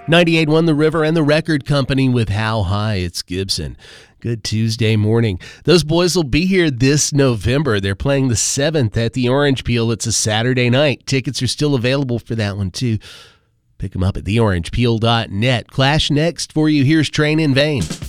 98.1 The River and the Record Company with How High. It's Gibson. Good Tuesday morning. Those boys will be here this November. They're playing the 7th at the Orange Peel. It's a Saturday night. Tickets are still available for that one, too. Pick them up at theorangepeel.net. Clash next for you. Here's Train in Vain.